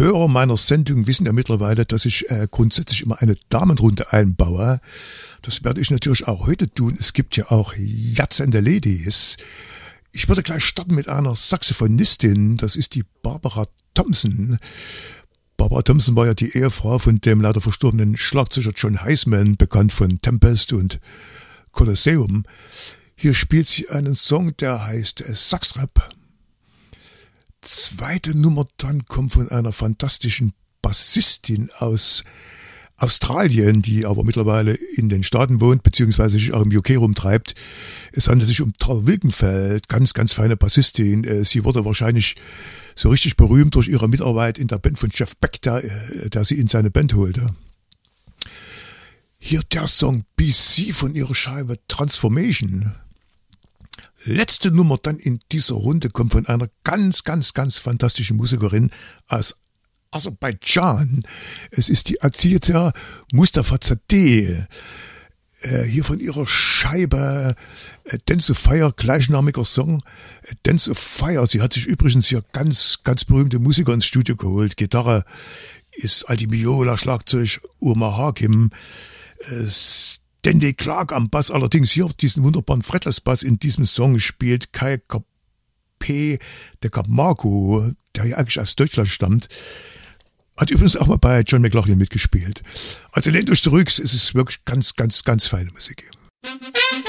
Hörer meiner Sendung wissen ja mittlerweile, dass ich grundsätzlich immer eine Damenrunde einbaue. Das werde ich natürlich auch heute tun. Es gibt ja auch jazzende Ladies. Ich würde gleich starten mit einer Saxophonistin. Das ist die Barbara Thompson. Barbara Thompson war ja die Ehefrau von dem leider verstorbenen Schlagzeuger John Heisman, bekannt von Tempest und Colosseum. Hier spielt sie einen Song, der heißt Saxrap. Zweite Nummer dann kommt von einer fantastischen Bassistin aus Australien, die aber mittlerweile in den Staaten wohnt, beziehungsweise sich auch im UK rumtreibt. Es handelt sich um Tara Wilkenfeld, ganz, ganz feine Bassistin. Sie wurde wahrscheinlich so richtig berühmt durch ihre Mitarbeit in der Band von Jeff Beck, der sie in seine Band holte. Hier der Song BC von ihrer Scheibe Transformation. Letzte Nummer dann in dieser Runde kommt von einer ganz, ganz, ganz fantastischen Musikerin aus Aserbaidschan. Es ist die Azizia Mustafazadeh. Hier von ihrer Scheibe Dance of Fire, gleichnamiger Song. Dance of Fire. Sie hat sich übrigens hier ganz, ganz berühmte Musiker ins Studio geholt. Gitarre ist Aldi Meola, Schlagzeug Omar Hakim. Dandy Clark am Bass, allerdings hier auf diesen wunderbaren Fretless-Bass in diesem Song spielt Kai P. de Camargo, der ja eigentlich aus Deutschland stammt. Hat übrigens auch mal bei John McLaughlin mitgespielt. Also lehnt euch zurück, es ist wirklich ganz, ganz, ganz feine Musik.